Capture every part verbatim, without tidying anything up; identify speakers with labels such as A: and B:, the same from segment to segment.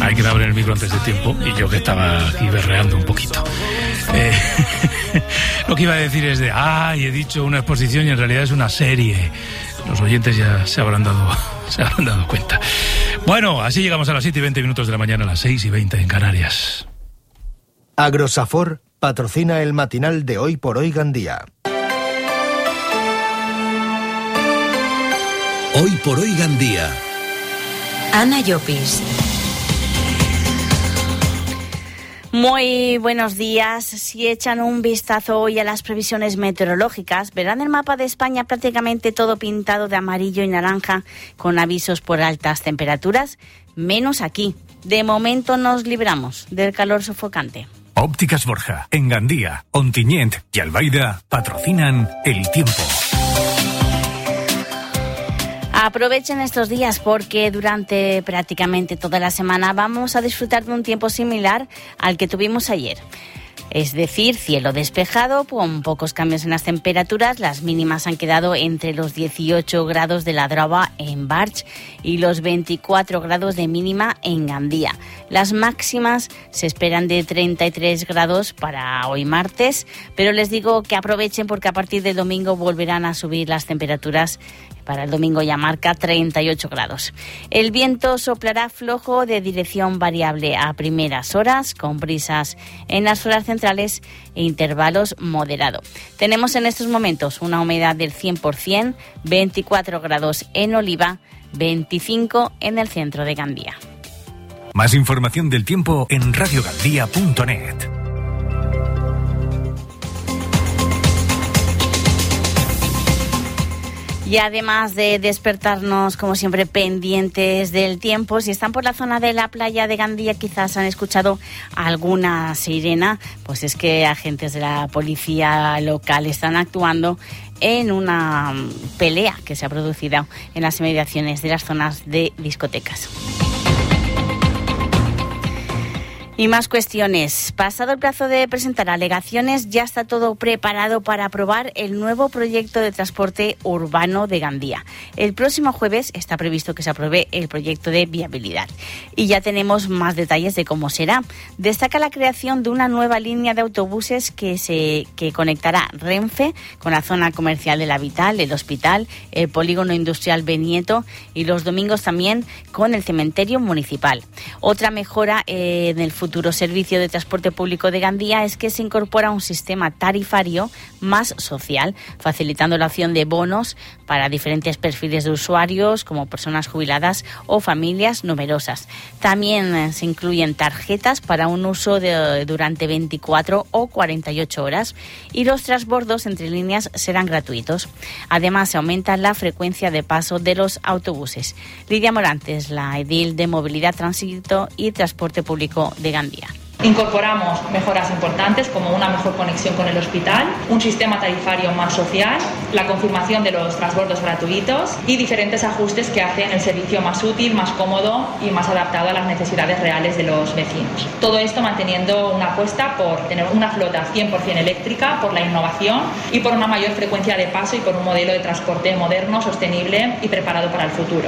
A: Hay que abrir el micro antes de tiempo y yo que estaba aquí berreando un poquito. Eh, lo que iba a decir es de, ay, he dicho una exposición y en realidad es una serie. Los oyentes ya se habrán dado, se habrán dado cuenta. Bueno, así llegamos a las siete y veinte minutos de la mañana, a las seis y veinte en Canarias.
B: Agrosafor patrocina el matinal de Hoy por Hoy Gandía.
C: Hoy por Hoy Gandía.
D: Ana Llopis. Muy buenos días. Si echan un vistazo hoy a las previsiones meteorológicas, verán el mapa de España prácticamente todo pintado de amarillo y naranja, con avisos por altas temperaturas, menos aquí. De momento nos libramos del calor sofocante.
C: Ópticas Borja, en Gandía, Ontinyent y Albaida patrocinan el tiempo.
D: Aprovechen estos días porque durante prácticamente toda la semana vamos a disfrutar de un tiempo similar al que tuvimos ayer. Es decir, cielo despejado, con pocos cambios en las temperaturas. Las mínimas han quedado entre los dieciocho grados de la Drava en Barch y los veinticuatro grados de mínima en Gandía. Las máximas se esperan de treinta y tres grados para hoy martes, pero les digo que aprovechen porque a partir del domingo volverán a subir las temperaturas. Para el domingo ya marca treinta y ocho grados. El viento soplará flojo de dirección variable a primeras horas, con brisas en las zonas centrales e intervalos moderado. Tenemos en estos momentos una humedad del cien por ciento, veinticuatro grados en Oliva, veinticinco en el centro de Gandía.
C: Más información del tiempo en radio gandía punto net.
D: Y además de despertarnos, como siempre, pendientes del tiempo, si están por la zona de la playa de Gandía, quizás han escuchado alguna sirena, pues es que agentes de la policía local están actuando en una pelea que se ha producido en las inmediaciones de las zonas de discotecas. Y más cuestiones. Pasado el plazo de presentar alegaciones, ya está todo preparado para aprobar el nuevo proyecto de transporte urbano de Gandía. El próximo jueves está previsto que se apruebe el proyecto de viabilidad. Y ya tenemos más detalles de cómo será. Destaca la creación de una nueva línea de autobuses que se que conectará Renfe con la zona comercial de la Vital, el Hospital, el Polígono Industrial Benieto y los domingos también con el cementerio municipal. Otra mejora eh, en el futuro servicio de transporte público de Gandía es que se incorpora un sistema tarifario más social, facilitando la opción de bonos para diferentes perfiles de usuarios, como personas jubiladas o familias numerosas. También eh, se incluyen tarjetas para un uso de, durante veinticuatro o cuarenta y ocho horas y los transbordos entre líneas serán gratuitos. Además, se aumenta la frecuencia de paso de los autobuses. Lidia Morantes, la edil de Movilidad, Tránsito y Transporte Público de Gandía.
E: Incorporamos mejoras importantes como una mejor conexión con el hospital, un sistema tarifario más social, la confirmación de los transbordos gratuitos y diferentes ajustes que hacen el servicio más útil, más cómodo y más adaptado a las necesidades reales de los vecinos. Todo esto manteniendo una apuesta por tener una flota cien por ciento eléctrica, por la innovación y por una mayor frecuencia de paso y por un modelo de transporte moderno, sostenible y preparado para el futuro.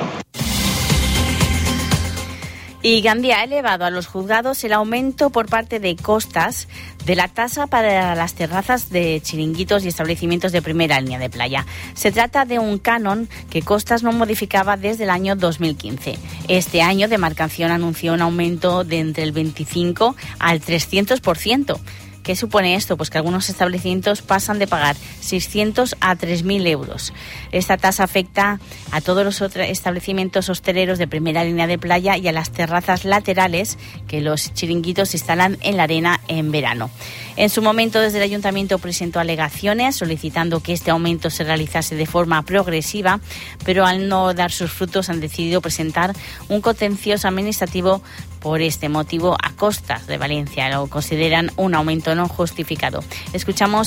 D: Y Gandía ha elevado a los juzgados el aumento por parte de Costas de la tasa para las terrazas de chiringuitos y establecimientos de primera línea de playa. Se trata de un canon que Costas no modificaba desde el año dos mil quince. Este año, Demarcación anunció un aumento de entre el veinticinco al trescientos por ciento. ¿Qué supone esto? Pues que algunos establecimientos pasan de pagar seiscientos a tres mil euros. Esta tasa afecta a todos los otros establecimientos hosteleros de primera línea de playa y a las terrazas laterales que los chiringuitos se instalan en la arena en verano. En su momento, desde el Ayuntamiento presentó alegaciones solicitando que este aumento se realizase de forma progresiva, pero al no dar sus frutos han decidido presentar un contencioso administrativo por este motivo a Costas de Valencia. Lo consideran un aumento no justificado. Escuchamos